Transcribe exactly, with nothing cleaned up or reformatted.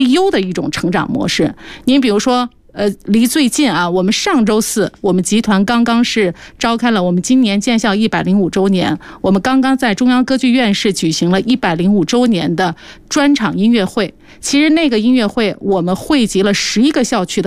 优的一种成长模式。您比如说呃，离最近啊，我们上周四，我们集团刚刚是召开了我们今年建校一百零五周年，我们刚刚在中央歌剧院是举行了一百零五周年的专场音乐会。其实那个音乐会，我们汇集了十一个校区的